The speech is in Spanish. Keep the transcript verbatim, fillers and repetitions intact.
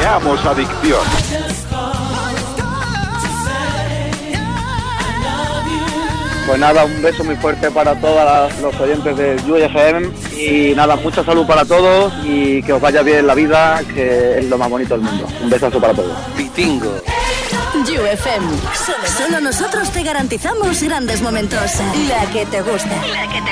Creamos adicción. Pues nada, un beso muy fuerte para todos los oyentes de U F M y nada, mucha salud para todos y que os vaya bien en la vida, que es lo más bonito del mundo. Un besazo para todos. Pitingo. U F M. Solo, solo nosotros te garantizamos grandes momentos. La que te gusta. La que te